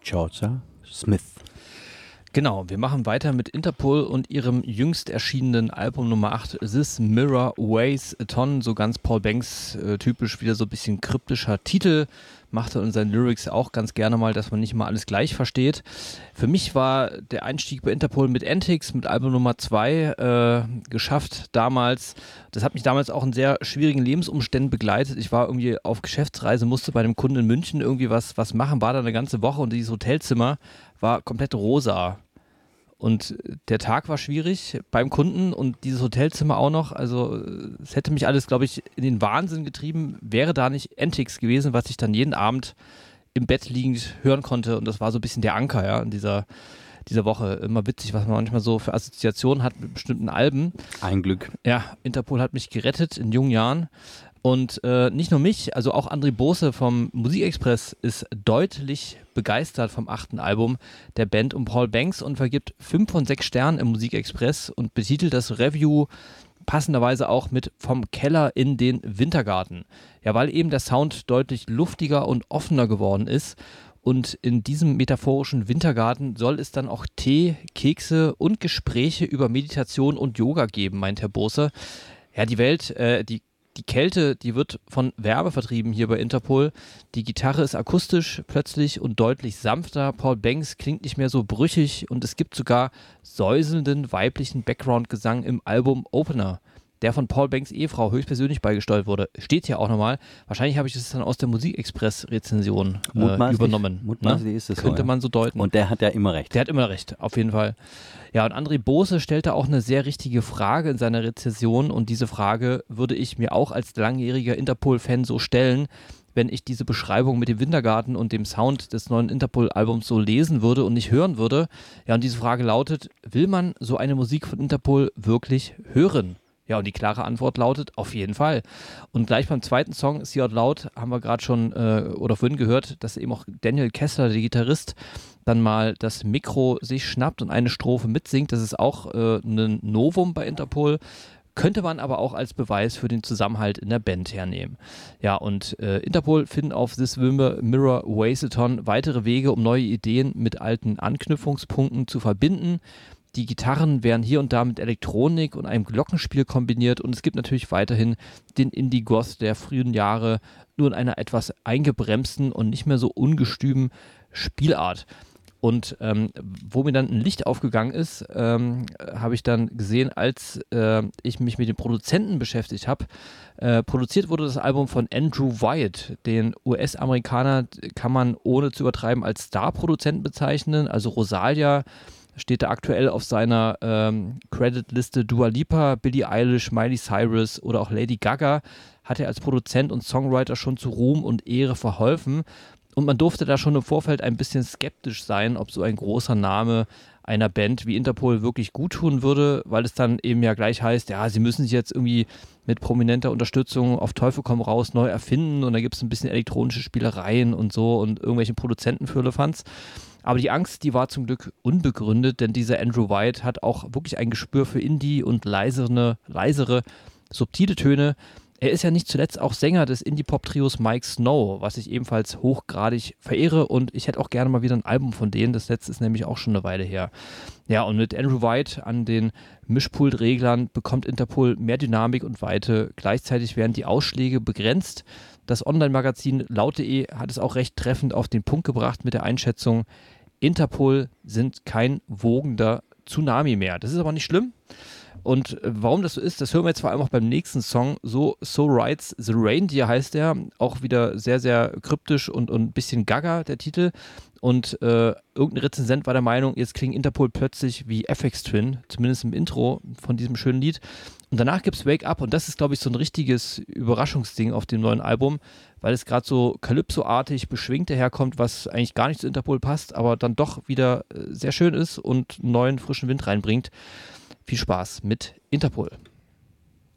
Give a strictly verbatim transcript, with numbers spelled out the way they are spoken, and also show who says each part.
Speaker 1: Georgia Smith.
Speaker 2: Genau, wir machen weiter mit Interpol und ihrem jüngst erschienenen Album Nummer acht, This Mirror Weighs a Ton, so ganz Paul Banks äh, typisch, wieder so ein bisschen kryptischer Titel, macht er in seinen Lyrics auch ganz gerne mal, dass man nicht immer alles gleich versteht. Für mich war der Einstieg bei Interpol mit Antics, mit Album Nummer zwei äh, geschafft damals. Das hat mich damals auch in sehr schwierigen Lebensumständen begleitet. Ich war irgendwie auf Geschäftsreise, musste bei einem Kunden in München irgendwie was, was machen, war da eine ganze Woche und dieses Hotelzimmer war komplett rosa. Und der Tag war schwierig beim Kunden und dieses Hotelzimmer auch noch. Also es hätte mich alles, glaube ich, in den Wahnsinn getrieben, wäre da nicht Antics gewesen, was ich dann jeden Abend im Bett liegend hören konnte. Und das war so ein bisschen der Anker, ja, in dieser, dieser Woche. Immer witzig, was man manchmal so für Assoziationen hat mit bestimmten Alben.
Speaker 1: Ein Glück.
Speaker 2: Ja, Interpol hat mich gerettet in jungen Jahren. Und äh, nicht nur mich, also auch André Bose vom Musikexpress ist deutlich begeistert vom achten Album der Band um Paul Banks und vergibt fünf von sechs Sternen im Musikexpress und betitelt das Review passenderweise auch mit Vom Keller in den Wintergarten. Ja, weil eben der Sound deutlich luftiger und offener geworden ist. Und in diesem metaphorischen Wintergarten soll es dann auch Tee, Kekse und Gespräche über Meditation und Yoga geben, meint Herr Bose. Ja, die Welt, äh, die Die Kälte, die wird von Werbe vertrieben hier bei Interpol. Die Gitarre ist akustisch plötzlich und deutlich sanfter. Paul Banks klingt nicht mehr so brüchig und es gibt sogar säuselnden weiblichen Background-Gesang im Album Opener, der von Paul Banks Ehefrau höchstpersönlich beigesteuert wurde. Steht hier auch nochmal. Wahrscheinlich habe ich das dann aus der Musikexpress-Rezension äh, übernommen.
Speaker 1: Mutmaßlich ist es so.
Speaker 2: Könnte
Speaker 1: ja.
Speaker 2: man so deuten.
Speaker 1: Und der hat ja immer recht.
Speaker 2: Der hat immer recht, auf jeden Fall. Ja, und André Bose stellte auch eine sehr richtige Frage in seiner Rezension und diese Frage würde ich mir auch als langjähriger Interpol-Fan so stellen, wenn ich diese Beschreibung mit dem Wintergarten und dem Sound des neuen Interpol-Albums so lesen würde und nicht hören würde. Ja, und diese Frage lautet, will man so eine Musik von Interpol wirklich hören? Ja, und die klare Antwort lautet, auf jeden Fall. Und gleich beim zweiten Song, See Out Loud, haben wir gerade schon äh, oder vorhin gehört, dass eben auch Daniel Kessler, der Gitarrist, dann mal das Mikro sich schnappt und eine Strophe mitsingt. Das ist auch äh, ein Novum bei Interpol. Könnte man aber auch als Beweis für den Zusammenhalt in der Band hernehmen. Ja, und äh, Interpol finden auf This Mirror Weighs a Ton weitere Wege, um neue Ideen mit alten Anknüpfungspunkten zu verbinden. Die Gitarren werden hier und da mit Elektronik und einem Glockenspiel kombiniert und es gibt natürlich weiterhin den Indie-Goth der frühen Jahre, nur in einer etwas eingebremsten und nicht mehr so ungestümen Spielart. Und ähm, wo mir dann ein Licht aufgegangen ist, ähm, habe ich dann gesehen, als äh, ich mich mit den Produzenten beschäftigt habe. Äh, produziert wurde das Album von Andrew Wyatt. Den U S-Amerikaner kann man ohne zu übertreiben als Star-Produzenten bezeichnen, also Rosalia steht da aktuell auf seiner ähm, Creditliste. Dua Lipa, Billie Eilish, Miley Cyrus oder auch Lady Gaga hat er als Produzent und Songwriter schon zu Ruhm und Ehre verholfen. Und man durfte da schon im Vorfeld ein bisschen skeptisch sein, ob so ein großer Name einer Band wie Interpol wirklich gut tun würde, weil es dann eben ja gleich heißt, ja, sie müssen sich jetzt irgendwie mit prominenter Unterstützung auf Teufel komm raus neu erfinden und da gibt es ein bisschen elektronische Spielereien und so und irgendwelche Produzenten für Firlefanz. Aber die Angst, die war zum Glück unbegründet, denn dieser Andrew Wyatt hat auch wirklich ein Gespür für Indie und leisere, leisere subtile Töne. Er ist ja nicht zuletzt auch Sänger des Indie-Pop-Trios Mike Snow, was ich ebenfalls hochgradig verehre und ich hätte auch gerne mal wieder ein Album von denen, das letzte ist nämlich auch schon eine Weile her. Ja, und mit Andrew Wyatt an den Mischpult-Reglern bekommt Interpol mehr Dynamik und Weite, gleichzeitig werden die Ausschläge begrenzt. Das Online-Magazin laut.de hat es auch recht treffend auf den Punkt gebracht mit der Einschätzung, Interpol sind kein wogender Tsunami mehr. Das ist aber nicht schlimm. Und warum das so ist, das hören wir jetzt vor allem auch beim nächsten Song. So, so Rides the Reindeer heißt der. Auch wieder sehr, sehr kryptisch und, und ein bisschen gaga, der Titel. Und äh, irgendein Rezensent war der Meinung, jetzt klingen Interpol plötzlich wie F X Twin, zumindest im Intro von diesem schönen Lied. Und danach gibt es Wake Up und das ist, glaube ich, so ein richtiges Überraschungsding auf dem neuen Album, weil es gerade so Calypso-artig beschwingt daherkommt, was eigentlich gar nicht zu Interpol passt, aber dann doch wieder sehr schön ist und einen neuen, frischen Wind reinbringt. Viel Spaß mit Interpol.